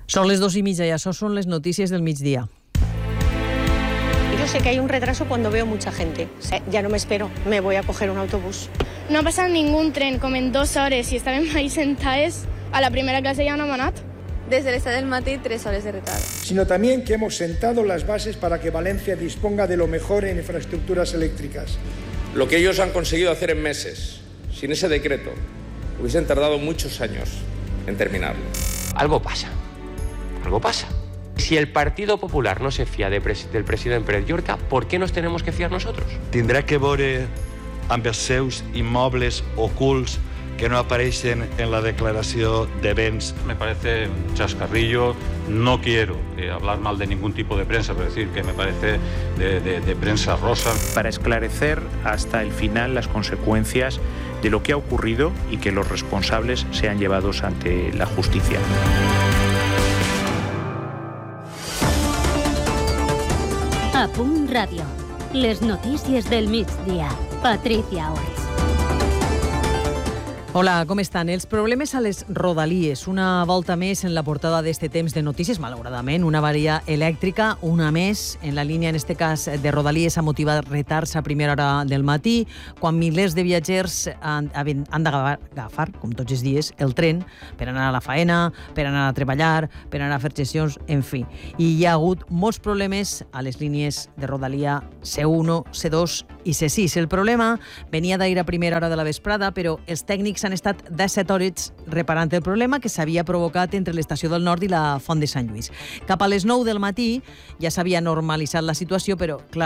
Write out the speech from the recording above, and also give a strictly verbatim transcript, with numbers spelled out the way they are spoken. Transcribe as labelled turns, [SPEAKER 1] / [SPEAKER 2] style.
[SPEAKER 1] Son les dos y mitja y això són les notícies del migdia.
[SPEAKER 2] Yo sé que hay un retraso cuando veo mucha gente. Ya no me espero, me voy a coger un autobús.
[SPEAKER 3] No ha passat ningún tren com en dos hores i estàvem ahí sentades. A la primera clase ja no hem anat.
[SPEAKER 4] Desde el estadio del Matí, tres horas de retardo.
[SPEAKER 5] Sino también que hemos sentado las bases para que Valencia disponga de lo mejor en infraestructuras eléctricas.
[SPEAKER 6] Lo que ellos han conseguido hacer en meses, sin ese decreto, hubiesen tardado muchos años en terminarlo.
[SPEAKER 7] Algo pasa, algo pasa. Si el Partido Popular no se fía de pres del president Pérez Llorca, ¿por qué nos tenemos que fiar nosotros?
[SPEAKER 8] Tindrà que veure amb els seus immobles ocults que no apareixen en la declaració de béns.
[SPEAKER 9] Me parece un chascarrillo. No quiero eh, hablar mal de ningún tipo de prensa, pero decir que me parece de, de, de prensa rosa.
[SPEAKER 10] Para esclarecer hasta el final las consecuencias de lo que ha ocurrido y que los responsables sean llevados ante la justicia.
[SPEAKER 11] A Punt Ràdio. Les notícies del migdia. Patricia Orts.
[SPEAKER 1] Hola, com estan? Els problemes a les Rodalies. Una volta més en la portada d'este temps de notícies, malauradament. Una avaria elèctrica, una més. En la línia, en este cas, de Rodalies ha motivat retards a primera hora del matí, quan milers de viatgers han, han d'agafar, com tots els dies, el tren per anar a la faena, per anar a treballar, per anar a fer gestions, en fi. I hi ha hagut molts problemes a les línies de Rodalia C u, C dos i C sis. El problema venia d'ahir a primera hora de la vesprada, però els tècnics han estat disset hores reparant el problema que s'havia provocat entre l'estació del Nord i la Font de Sant Lluís. Cap a les nou del matí ja s'havia normalitzat la situació, però clar,